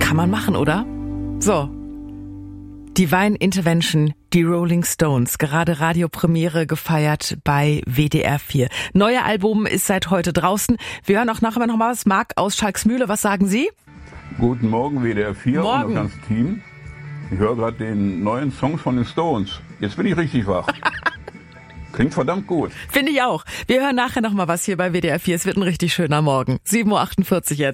Kann man machen, oder? So. Divine Intervention, die Rolling Stones, gerade Radiopremiere gefeiert bei WDR 4. Neue Album ist seit heute draußen. Wir hören auch nachher noch mal was. Marc aus Schalksmühle, was sagen Sie? Guten Morgen, WDR 4 Morgen. Und das ganze Team. Ich höre gerade den neuen Songs von den Stones. Jetzt bin ich richtig wach. Klingt verdammt gut. Finde ich auch. Wir hören nachher noch mal was hier bei WDR 4. Es wird ein richtig schöner Morgen. 7.48 Uhr jetzt.